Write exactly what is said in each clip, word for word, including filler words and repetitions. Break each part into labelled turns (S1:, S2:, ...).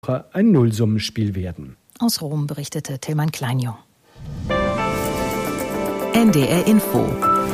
S1: ein Nullsummenspiel werden.
S2: Aus Rom berichtete Tilman Kleinjung.
S3: N D R Info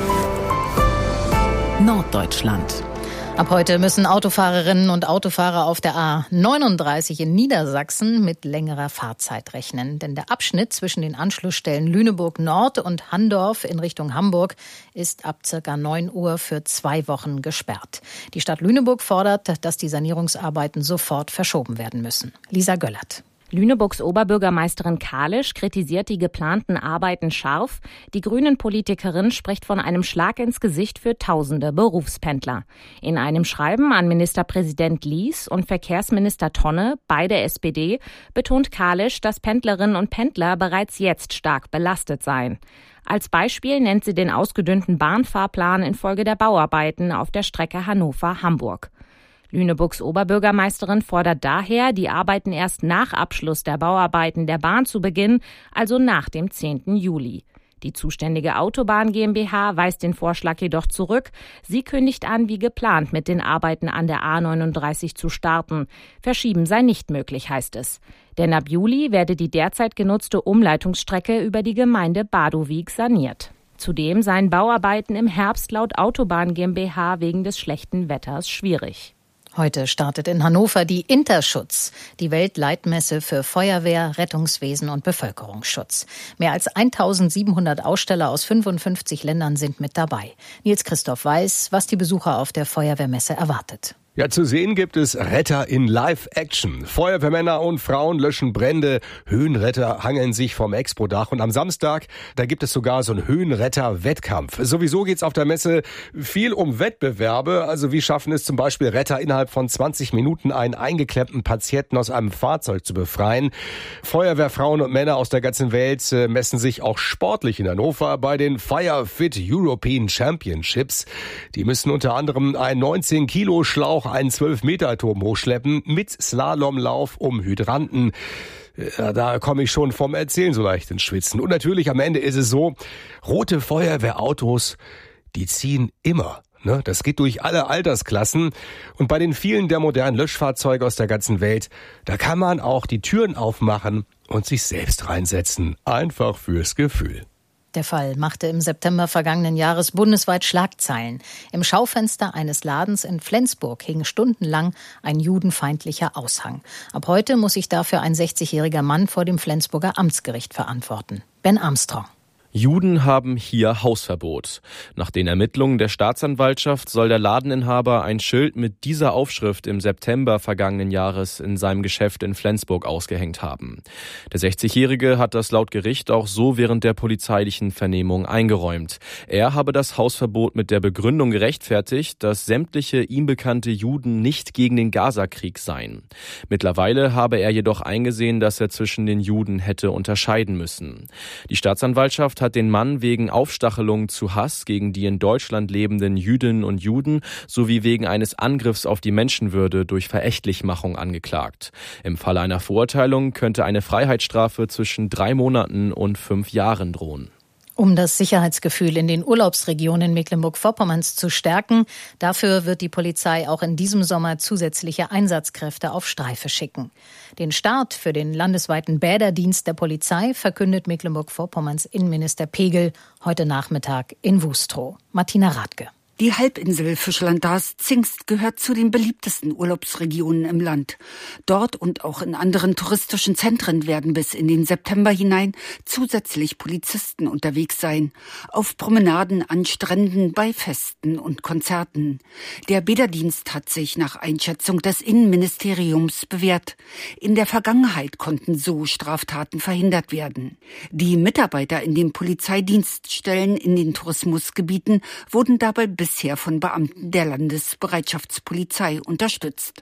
S3: Norddeutschland.
S2: Ab heute müssen Autofahrerinnen und Autofahrer auf der A neununddreißig in Niedersachsen mit längerer Fahrzeit rechnen. Denn der Abschnitt zwischen den Anschlussstellen Lüneburg Nord und Handorf in Richtung Hamburg ist ab circa neun Uhr für zwei Wochen gesperrt. Die Stadt Lüneburg fordert, dass die Sanierungsarbeiten sofort verschoben werden müssen. Lisa Göllert.
S4: Lüneburgs Oberbürgermeisterin Kalisch kritisiert die geplanten Arbeiten scharf. Die Grünen-Politikerin spricht von einem Schlag ins Gesicht für tausende Berufspendler. In einem Schreiben an Ministerpräsident Lies und Verkehrsminister Tonne, beide S P D, betont Kalisch, dass Pendlerinnen und Pendler bereits jetzt stark belastet seien. Als Beispiel nennt sie den ausgedünnten Bahnfahrplan infolge der Bauarbeiten auf der Strecke Hannover-Hamburg. Lüneburgs Oberbürgermeisterin fordert daher, die Arbeiten erst nach Abschluss der Bauarbeiten der Bahn zu beginnen, also nach dem zehnten Juli. Die zuständige Autobahn GmbH weist den Vorschlag jedoch zurück. Sie kündigt an, wie geplant mit den Arbeiten an der A neununddreißig zu starten. Verschieben sei nicht möglich, heißt es. Denn ab Juli werde die derzeit genutzte Umleitungsstrecke über die Gemeinde Badowig saniert. Zudem seien Bauarbeiten im Herbst laut Autobahn GmbH wegen des schlechten Wetters schwierig.
S2: Heute startet in Hannover die Interschutz, die Weltleitmesse für Feuerwehr, Rettungswesen und Bevölkerungsschutz. Mehr als eintausendsiebenhundert Aussteller aus fünfundfünfzig Ländern sind mit dabei. Nils Christoph weiß, was die Besucher auf der Feuerwehrmesse erwartet.
S5: Ja, zu sehen gibt es Retter in Live-Action. Feuerwehrmänner und Frauen löschen Brände, Höhenretter hangeln sich vom Expo-Dach und am Samstag, da gibt es sogar so einen Höhenretter-Wettkampf. Sowieso geht's auf der Messe viel um Wettbewerbe, also wie schaffen es zum Beispiel Retter innerhalb von zwanzig Minuten einen eingeklemmten Patienten aus einem Fahrzeug zu befreien. Feuerwehrfrauen und Männer aus der ganzen Welt messen sich auch sportlich in Hannover bei den Fire Fit European Championships. Die müssen unter anderem einen neunzehn Kilo Schlauch einen zwölf Meter Turm hochschleppen mit Slalomlauf um Hydranten. Ja, da komme ich schon vom Erzählen so leicht ins Schwitzen. Und natürlich am Ende ist es so, rote Feuerwehrautos, die ziehen immer. Ne? Das geht durch alle Altersklassen. Und bei den vielen der modernen Löschfahrzeuge aus der ganzen Welt, da kann man auch die Türen aufmachen und sich selbst reinsetzen. Einfach fürs Gefühl.
S2: Der Fall machte im September vergangenen Jahres bundesweit Schlagzeilen. Im Schaufenster eines Ladens in Flensburg hing stundenlang ein judenfeindlicher Aushang. Ab heute muss sich dafür ein sechzigjähriger Mann vor dem Flensburger Amtsgericht verantworten. Ben Armstrong.
S6: Juden haben hier Hausverbot. Nach den Ermittlungen der Staatsanwaltschaft soll der Ladeninhaber ein Schild mit dieser Aufschrift im September vergangenen Jahres in seinem Geschäft in Flensburg ausgehängt haben. Der sechzigjährige hat das laut Gericht auch so während der polizeilichen Vernehmung eingeräumt. Er habe das Hausverbot mit der Begründung gerechtfertigt, dass sämtliche ihm bekannte Juden nicht gegen den Gazakrieg seien. Mittlerweile habe er jedoch eingesehen, dass er zwischen den Juden hätte unterscheiden müssen. Die Staatsanwaltschaft hat den Mann wegen Aufstachelung zu Hass gegen die in Deutschland lebenden Jüdinnen und Juden sowie wegen eines Angriffs auf die Menschenwürde durch Verächtlichmachung angeklagt. Im Falle einer Verurteilung könnte eine Freiheitsstrafe zwischen drei Monaten und fünf Jahren drohen.
S2: Um das Sicherheitsgefühl in den Urlaubsregionen Mecklenburg-Vorpommerns zu stärken, dafür wird die Polizei auch in diesem Sommer zusätzliche Einsatzkräfte auf Streife schicken. Den Start für den landesweiten Bäderdienst der Polizei verkündet Mecklenburg-Vorpommerns Innenminister Pegel heute Nachmittag in Wustrow. Martina Radke.
S7: Die Halbinsel Fischland-Darß-Zingst gehört zu den beliebtesten Urlaubsregionen im Land. Dort und auch in anderen touristischen Zentren werden bis in den September hinein zusätzlich Polizisten unterwegs sein. Auf Promenaden, an Stränden, bei Festen und Konzerten. Der Bäderdienst hat sich nach Einschätzung des Innenministeriums bewährt. In der Vergangenheit konnten so Straftaten verhindert werden. Die Mitarbeiter in den Polizeidienststellen in den Tourismusgebieten wurden dabei bis bisher von Beamten der Landesbereitschaftspolizei unterstützt.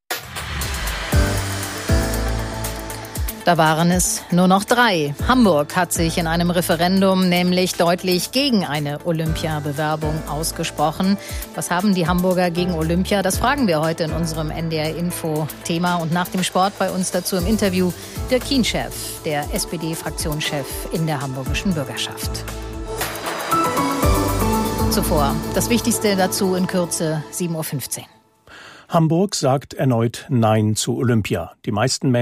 S2: Da waren es nur noch drei. Hamburg hat sich in einem Referendum nämlich deutlich gegen eine Olympiabewerbung ausgesprochen. Was haben die Hamburger gegen Olympia? Das fragen wir heute in unserem N D R-Info-Thema. Und nach dem Sport bei uns dazu im Interview Dirk Kienchef, der S P D-Fraktionschef in der hamburgischen Bürgerschaft. Zuvor das Wichtigste dazu in Kürze, sieben Uhr fünfzehn.
S1: Hamburg sagt erneut Nein zu Olympia. Die meisten Menschen